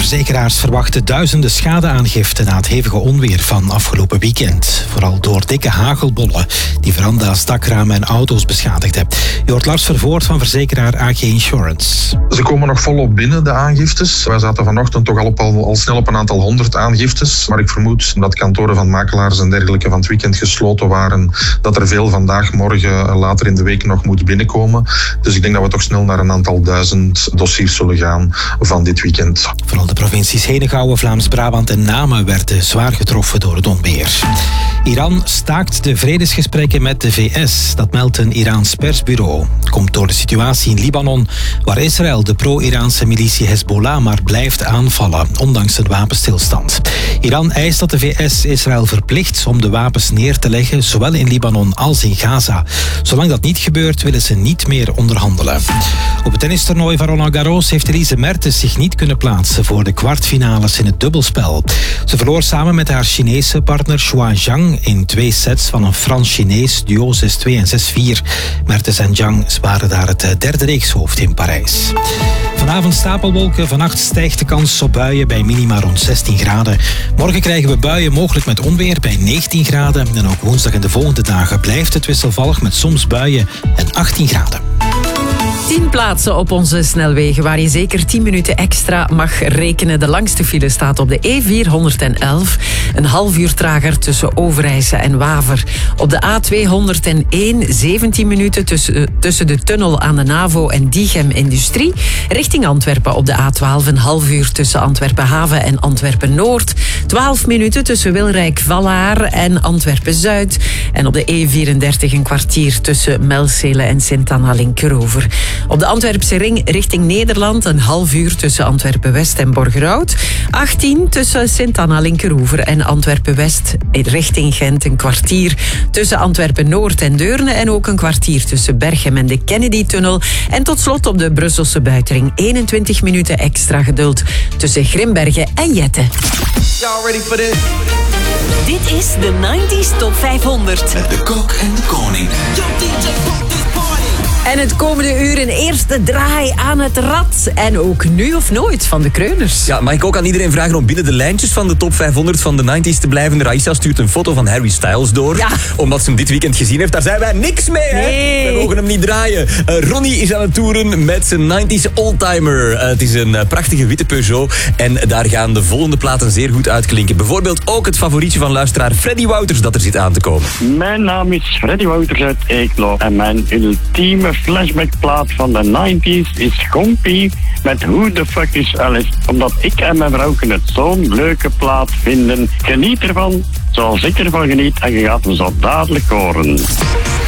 Verzekeraars verwachten duizenden schadeaangiften na het hevige onweer van afgelopen weekend. Vooral door dikke hagelbollen die veranda's, dakramen en auto's beschadigden. Je hoort Lars Vervoort van verzekeraar AG Insurance. Ze komen nog volop binnen, de aangiftes. Wij zaten vanochtend toch al snel op een aantal 100 aangiftes. Maar ik vermoed dat kantoren van makelaars en dergelijke van het weekend gesloten waren, dat er veel vandaag, morgen, later in de week nog moet binnenkomen. Dus ik denk dat we toch snel naar een aantal duizend dossiers zullen gaan van dit weekend. Vooral de provincies Henegouwen, Vlaams-Brabant en Namen werden zwaar getroffen door het onweer. Iran staakt de vredesgesprekken met de VS. Dat meldt een Iraans persbureau. Komt door de situatie in Libanon, waar Israël de pro-Iraanse militie Hezbollah maar blijft aanvallen, ondanks een wapenstilstand. Iran eist dat de VS Israël verplicht om de wapens neer te leggen, zowel in Libanon als in Gaza. Zolang dat niet gebeurt, willen ze niet meer onderhandelen. Op het tennistoernooi van Roland Garros heeft Elise Mertens zich niet kunnen plaatsen voor de kwartfinales in het dubbelspel. Ze verloor samen met haar Chinese partner Shuai Zhang in 2 sets van een Frans-Chinees duo 6-2 en 6-4. Mertens en Zhang waren daar het derde reekshoofd in Parijs. Vanavond stapelwolken, vannacht stijgt de kans op buien bij minima rond 16 graden. Morgen krijgen we buien, mogelijk met onweer, bij 19 graden. En ook woensdag en de volgende dagen blijft het wisselvallig met soms buien en 18 graden. 10 plaatsen op onze snelwegen waar je zeker 10 minuten extra mag rekenen. De langste file staat op de E411. Een half uur trager tussen Overijse en Waver. Op de A201 17 minuten tussen de tunnel aan de NAVO en Diegem Industrie. Richting Antwerpen op de A12 een half uur tussen Antwerpen Haven en Antwerpen Noord. 12 minuten tussen Wilrijk-Vallaar en Antwerpen Zuid. En op de E34 een kwartier tussen Melcele en Sint-Anna-Linkeroever. Op de Antwerpse ring richting Nederland een half uur tussen Antwerpen-West en Borgerhout. 18 tussen Sint-Anna-Linkeroever en Antwerpen-West richting Gent. Een kwartier tussen Antwerpen-Noord en Deurne. En ook een kwartier tussen Berchem en de Kennedy-tunnel. En tot slot op de Brusselse buitenring 21 minuten extra geduld tussen Grimbergen en Jette. Y'all ready for this? Dit is de 90s Top 500. Met de kok en de koning. En het komende uur een eerste draai aan het rad. En ook Nu of Nooit van de Kreuners. Ja, mag ik ook aan iedereen vragen om binnen de lijntjes van de top 500 van de 90s te blijven. Raissa stuurt een foto van Harry Styles door. Ja. Omdat ze hem dit weekend gezien heeft. Daar zijn wij niks mee, hè? Nee. We mogen hem niet draaien. Ronnie is aan het toeren met zijn 90s oldtimer. Het is een prachtige witte Peugeot. En daar gaan de volgende platen zeer goed uitklinken. Bijvoorbeeld ook het favorietje van luisteraar Freddy Wouters dat er zit aan te komen. Mijn naam is Freddy Wouters uit Eeklo. En mijn ultieme flashbackplaat van de 90s is Gompie met Who the Fuck is Alice. Omdat ik en mijn vrouw het zo'n leuke plaat vinden. Geniet ervan, zoals ik ervan geniet. En je gaat hem zo dadelijk horen.